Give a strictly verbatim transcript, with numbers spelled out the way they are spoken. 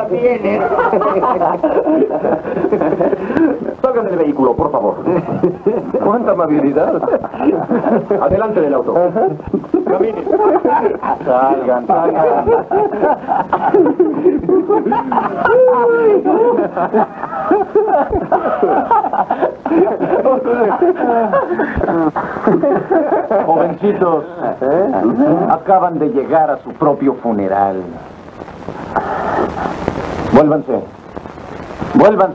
ahora viene. Salgan del vehículo, por favor. ¡Cuánta amabilidad! Adelante del auto. Caminen. Salgan, salgan. Jovencitos, acaban de llegar a su propio funeral. Vuélvanse. Vuélvanse.